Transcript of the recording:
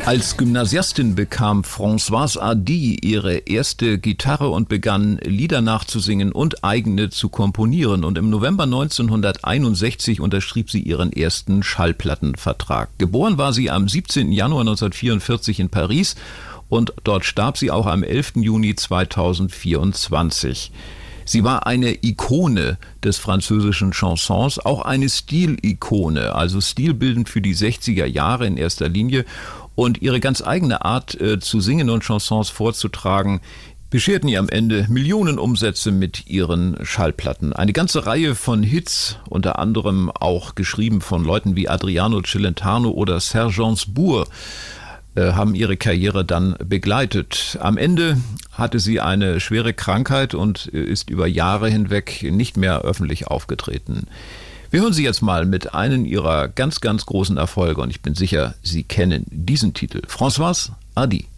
Als Gymnasiastin bekam Françoise Hardy ihre erste Gitarre und begann Lieder nachzusingen und eigene zu komponieren. Und im November 1961 unterschrieb sie ihren ersten Schallplattenvertrag. Geboren war sie am 17. Januar 1944 in Paris und dort starb sie auch am 11. Juni 2024. Sie war eine Ikone des französischen Chansons, auch eine Stilikone, also stilbildend für die 60er Jahre in erster Linie. Und ihre ganz eigene Art zu singen und Chansons vorzutragen, bescherten ihr am Ende Millionen Umsätze mit ihren Schallplatten. Eine ganze Reihe von Hits, unter anderem auch geschrieben von Leuten wie Adriano Celentano oder Serge Gainsbourg, haben ihre Karriere dann begleitet. Am Ende hatte sie eine schwere Krankheit und ist über Jahre hinweg nicht mehr öffentlich aufgetreten. Wir hören Sie jetzt mal mit einem ihrer ganz, ganz großen Erfolge und ich bin sicher, Sie kennen diesen Titel. Françoise Hardy.